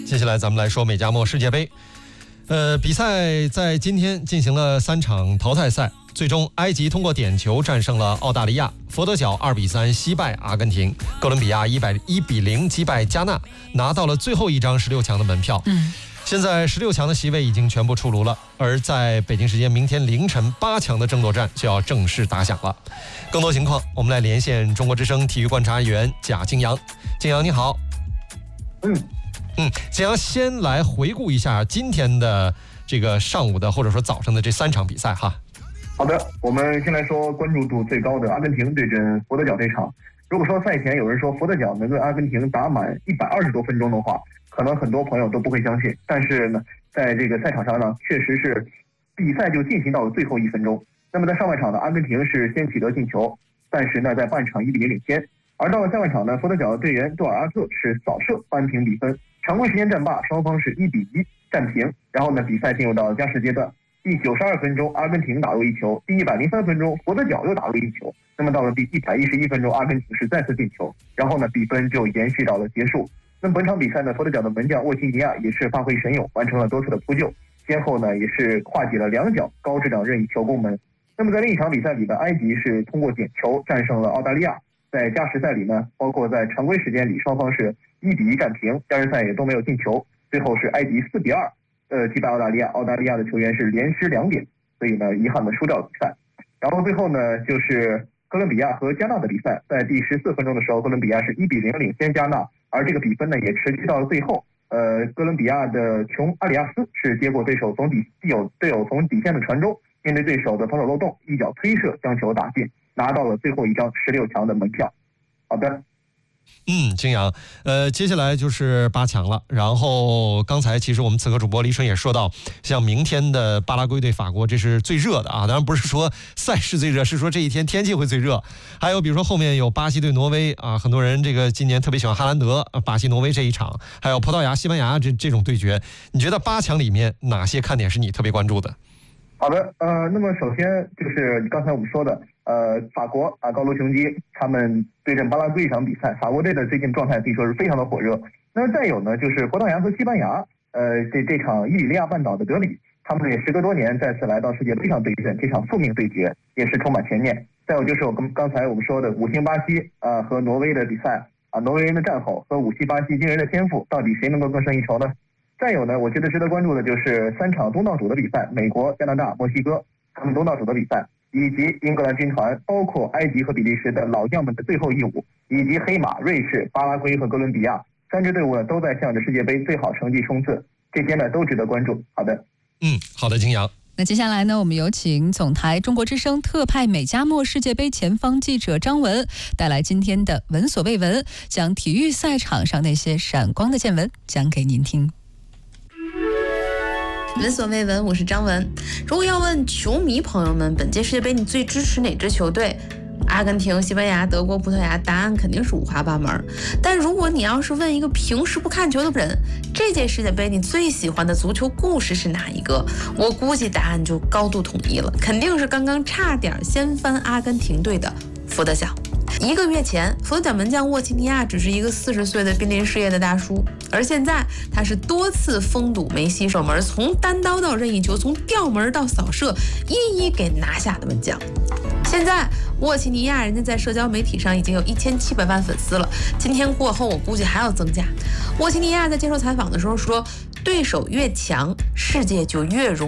接下来咱们来说美加墨世界杯。比赛在今天进行了3场淘汰赛，最终埃及通过点球战胜了澳大利亚，佛得角2比3惜败阿根廷，哥伦比亚1比0击败加纳，拿到了最后一张16强的门票。现在16强的席位已经全部出炉了，而在北京时间明天凌晨8强的争夺战就要正式打响了。更多情况，我们来连线中国之声体育观察员贾金阳。金阳你好。金阳先来回顾一下今天的这个上午的或者说早上的这3场比赛哈。 好的，我们先来说关注度最高的阿根廷对阵佛得角这场。如果说赛前有人说佛得角能跟阿根廷打满120多分钟的话，可能很多朋友都不会相信。但是呢，在这个赛场上呢，确实是比赛就进行到了最后1分钟。那么在上半场呢，阿根廷是先取得进球，但是呢，在半场1比0领先。而到了下半场呢，佛得角的队员杜尔阿特是扫射扳平比分。常规时间战罢，双方是1比1战平。然后呢，比赛进入到加时阶段。第92分钟，阿根廷打入1球；第103分钟，佛得角又打入1球。那么到了第111分钟，阿根廷是再次进球，然后呢，比分就延续到了结束。那么本场比赛呢，佛得角的门将沃奇尼亚也是发挥神勇，完成了多次的扑救，先后呢也是跨解了2脚高质量任意球攻门。那么在另一场比赛里呢，埃及是通过点球战胜了澳大利亚。在加时赛里呢，包括在常规时间里，双方是1比1战平，加时赛也都没有进球。最后是埃及4比2击败澳大利亚，澳大利亚的球员是连失2点，所以呢遗憾的输掉了比赛。然后最后呢就是哥伦比亚和加纳的比赛，在第14分钟的时候，哥伦比亚是1比0领先加纳，而这个比分呢也持续到了最后。哥伦比亚的琼阿里亚斯是接过队友从底线的传中，面对对手的防守漏洞，一脚推射将球打进，拿到了最后一张16强的门票。好的。 金阳，接下来就是8强了。然后刚才其实我们此刻主播李纯也说到，像明天的巴拉圭对法国，这是最热的啊。当然不是说赛事最热，是说这一天天气会最热。还有比如说后面有巴西对挪威啊，很多人这个今年特别喜欢哈兰德，巴西挪威这一场，还有葡萄牙西班牙这种对决。你觉得8强里面哪些看点是你特别关注的？ 好的，那么首先就是刚才我们说的，法国高卢雄鸡他们对阵巴拉圭一场比赛，法国队的最近状态可以说是非常的火热。那么再有呢，就是葡萄牙和西班牙，这场伊比利亚半岛的德比，他们也时隔多年再次来到世界杯上对阵，这场宿命对决也是充满悬念。再有就是刚才我们说的五星巴西和挪威的比赛挪威人的战吼和五星巴西惊人的天赋，到底谁能够更胜一筹呢？再有呢，我觉得值得关注的就是3场东道主的比赛，美国、加拿大、墨西哥他们东道主的比赛，以及英格兰军团，包括埃及和比利时的老将们的最后一舞，以及黑马、瑞士、巴拉圭和哥伦比亚3支队伍呢，都在向着世界杯最好成绩冲刺，这些呢都值得关注。好的， 好的，金阳。 那接下来呢，我们有请总台中国之声特派美加墨世界杯前方记者张文带来今天的闻所未闻，将体育赛场上那些闪光的见闻讲给您听。 闻所未闻，我是张文。如果要问球迷朋友们，本届世界杯你最支持哪支球队？阿根廷、西班牙、德国、葡萄牙，答案肯定是五花八门。但如果你要是问一个平时不看球的人，这届世界杯你最喜欢的足球故事是哪一个？我估计答案就高度统一了，肯定是刚刚差点掀翻阿根廷队的佛得角。1个月前，佛得角门将沃奇尼亚只是一个40岁的濒临失业的大叔，而现在他是多次封堵梅西守门，从单刀到任意球，从吊门到扫射，一一给拿下的门将。现在沃奇尼亚人家在社交媒体上已经有1700万粉丝了，今天过后我估计还要增加。沃奇尼亚在接受采访的时候说，对手越强，世界就越容